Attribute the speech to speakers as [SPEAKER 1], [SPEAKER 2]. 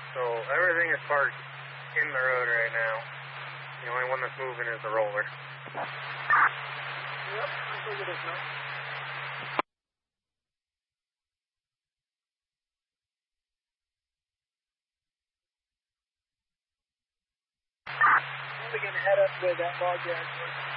[SPEAKER 1] So everything is parked in the road right now. The only one that's moving is the roller.
[SPEAKER 2] Yep, I figured as much. We're going to head up with that log yard.